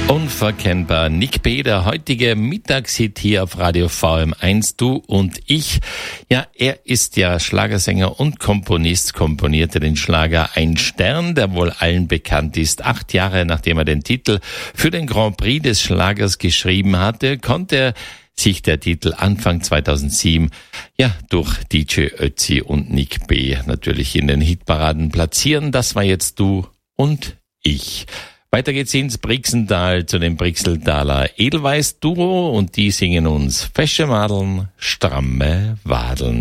Unverkennbar. Nick B., der heutige Mittagshit hier auf Radio VM1, du und ich. Ja, er ist ja Schlagersänger und Komponist, komponierte den Schlager Ein Stern, der wohl allen bekannt ist. 8 Jahre nachdem er den Titel für den Grand Prix des Schlagers geschrieben hatte, konnte sich der Titel Anfang 2007 ja durch DJ Ötzi und Nick B. natürlich in den Hitparaden platzieren. Das war jetzt du und ich. Weiter geht's ins Brixental zu dem Brixeltaler Edelweiß-Duo und die singen uns Fesche Madeln, stramme Wadeln.